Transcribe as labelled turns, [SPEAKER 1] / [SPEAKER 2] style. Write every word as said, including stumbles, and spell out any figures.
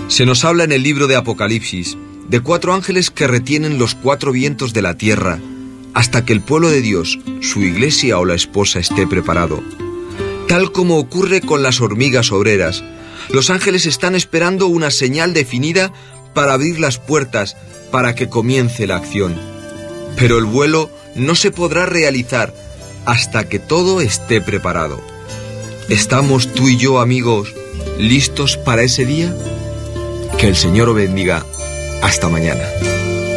[SPEAKER 1] Se nos habla en el libro de Apocalipsis de cuatro ángeles que retienen los cuatro vientos de la tierra hasta que el pueblo de Dios, su iglesia o la esposa, esté preparado. Tal como ocurre con las hormigas obreras, los ángeles están esperando una señal definida para abrir las puertas para que comience la acción. Pero el vuelo no se podrá realizar hasta que todo esté preparado. ¿Estamos tú y yo, amigos, listos para ese día? Que el Señor os bendiga. Hasta mañana.